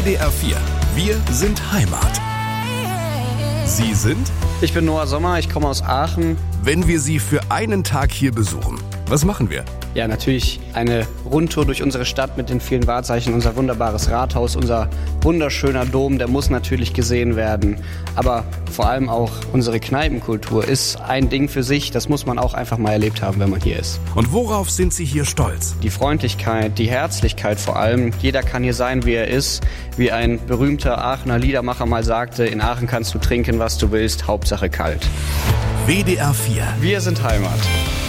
WDR 4. Wir sind Heimat. Sie sind? Ich bin Noah Sommer, ich komme aus Aachen. Wenn wir Sie für einen Tag hier besuchen, was machen wir? Ja, natürlich eine Rundtour durch unsere Stadt mit den vielen Wahrzeichen, unser wunderbares Rathaus, unser wunderschöner Dom, der muss natürlich gesehen werden. Aber vor allem auch unsere Kneipenkultur ist ein Ding für sich, das muss man auch einfach mal erlebt haben, wenn man hier ist. Und worauf sind Sie hier stolz? Die Freundlichkeit, die Herzlichkeit vor allem. Jeder kann hier sein, wie er ist. Wie ein berühmter Aachener Liedermacher mal sagte, in Aachen kannst du trinken, was du willst, Hauptsache kalt. WDR 4. Wir sind Heimat.